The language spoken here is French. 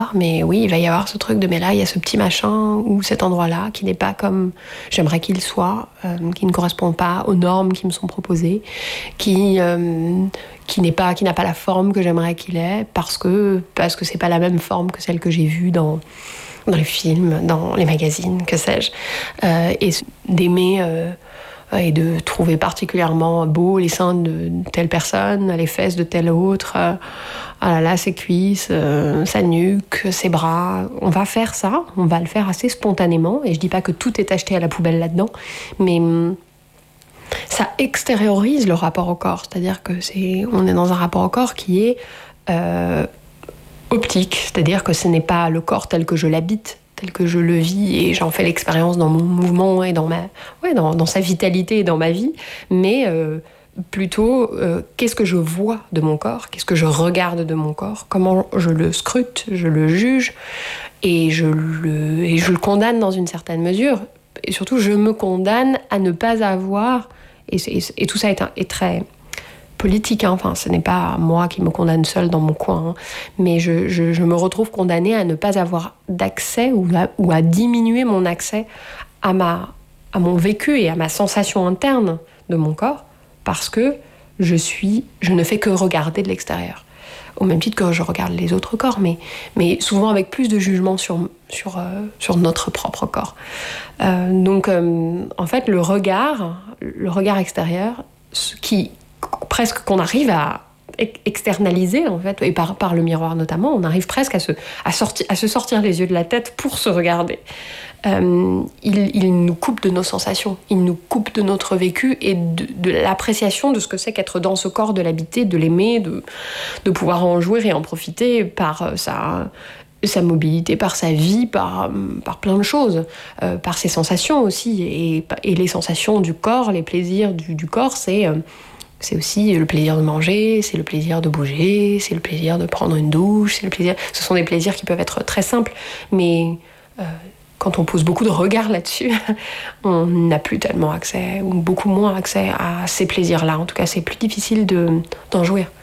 Mais oui, il va y avoir ce truc de mais là, il y a ce petit machin ou cet endroit-là qui n'est pas comme j'aimerais qu'il soit, qui ne correspond pas aux normes qui me sont proposées, qui n'a pas la forme que j'aimerais qu'il ait parce que c'est pas la même forme que celle que j'ai vue dans les films, dans les magazines, que sais-je, et d'aimer et de trouver particulièrement beau les seins de telle personne, les fesses de telle autre, ah là là, ses cuisses, sa nuque, ses bras. On va faire ça, on va le faire assez spontanément, et je dis pas que tout est acheté à la poubelle là-dedans, mais ça extériorise le rapport au corps, c'est-à-dire que on est dans un rapport au corps qui est optique, c'est-à-dire que ce n'est pas le corps tel que je l'habite, tel que je le vis et j'en fais l'expérience dans mon mouvement et dans sa vitalité et dans ma vie, mais plutôt qu'est-ce que je vois de mon corps, qu'est-ce que je regarde de mon corps, comment je le scrute, je le juge et je le condamne dans une certaine mesure. Et surtout, je me condamne à ne pas avoir, et tout ça est très politique, hein. Enfin, ce n'est pas moi qui me condamne seule dans mon coin, hein. Mais je me retrouve condamnée à ne pas avoir d'accès ou à diminuer mon accès à mon vécu et à ma sensation interne de mon corps, parce que je ne fais que regarder de l'extérieur. Au même titre que je regarde les autres corps, mais souvent avec plus de jugement sur notre propre corps. Donc, en fait, le regard extérieur, presque qu'on arrive à externaliser, en fait, et par le miroir notamment, on arrive presque à se sortir les yeux de la tête pour se regarder. Il nous coupe de nos sensations, il nous coupe de notre vécu et de l'appréciation de ce que c'est qu'être dans ce corps, de l'habiter, de l'aimer, de pouvoir en jouir et en profiter par sa mobilité, par sa vie, par plein de choses, par ses sensations aussi, et les sensations du corps, les plaisirs du corps, c'est aussi le plaisir de manger, c'est le plaisir de bouger, c'est le plaisir de prendre une douche, ce sont des plaisirs qui peuvent être très simples, mais quand on pose beaucoup de regards là-dessus, on n'a plus tellement accès, ou beaucoup moins accès à ces plaisirs-là. En tout cas, c'est plus difficile d'en jouir.